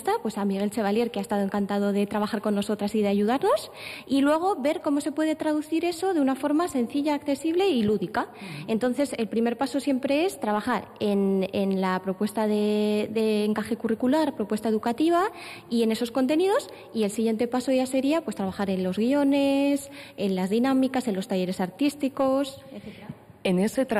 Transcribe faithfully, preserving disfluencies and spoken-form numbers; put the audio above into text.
está, pues a Miguel Chevalier, que ha estado encantado de trabajar con nosotras y de ayudarnos, y luego ver cómo se puede traducir eso de una forma sencilla, accesible y lúdica. Entonces, el primer paso siempre es trabajar en, en la propuesta de, de encaje curricular, propuesta educativa y en esos contenidos, y el siguiente paso ya sería pues trabajar en los guiones, en las dinámicas, en los talleres artísticos, etcétera. En ese